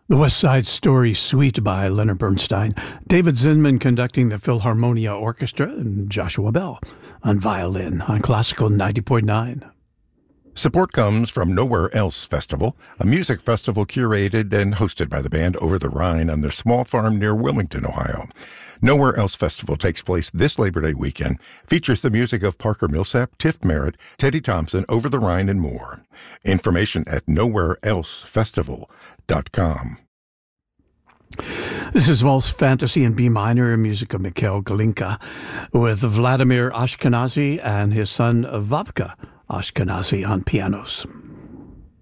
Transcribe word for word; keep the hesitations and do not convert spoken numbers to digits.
The West Side Story Suite by Leonard Bernstein, David Zinman conducting the Philharmonia Orchestra, and Joshua Bell on violin on Classical ninety point nine. Support comes from Nowhere Else Festival, a music festival curated and hosted by the band Over the Rhine on their small farm near Wilmington, Ohio. Nowhere Else Festival takes place this Labor Day weekend, features the music of Parker Millsap, Tiff Merritt, Teddy Thompson, Over the Rhine, and more. Information at nowhere else festival dot com. This is Waltz Fantasy in B minor, music of Mikhail Glinka, with Vladimir Ashkenazy and his son Vavka Ashkenazy on pianos.